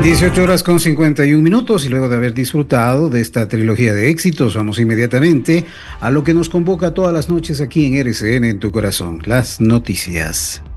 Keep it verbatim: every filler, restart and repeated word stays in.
dieciocho horas con cincuenta y un minutos y luego de haber disfrutado de esta trilogía de éxitos, vamos inmediatamente a lo que nos convoca todas las noches aquí en R C N en tu corazón, las noticias.